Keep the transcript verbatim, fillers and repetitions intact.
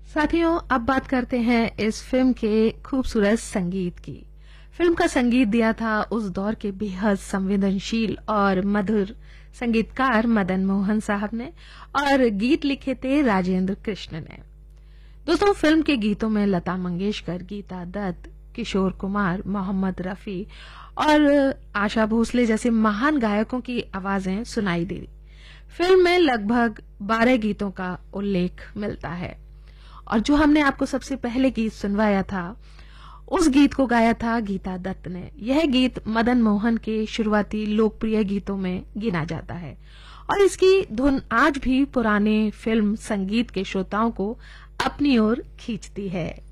साथियों, अब बात करते हैं इस फिल्म के खूबसूरत संगीत की। फिल्म का संगीत दिया था उस दौर के बेहद संवेदनशील और मधुर संगीतकार मदन मोहन साहब ने, और गीत लिखे थे राजेंद्र कृष्ण ने। दोस्तों, फिल्म के गीतों में लता मंगेशकर, गीता दत्त, किशोर कुमार, मोहम्मद रफी और आशा भोसले जैसे महान गायकों की आवाजें सुनाई दी। फिल्म में लगभग बारह गीतों का उल्लेख मिलता है, और जो हमने आपको सबसे पहले गीत सुनवाया था, उस गीत को गाया था गीता दत्त ने। यह गीत मदन मोहन के शुरुआती लोकप्रिय गीतों में गिना जाता है, और इसकी धुन आज भी पुराने फिल्म संगीत के श्रोताओं को अपनी ओर खींचती है।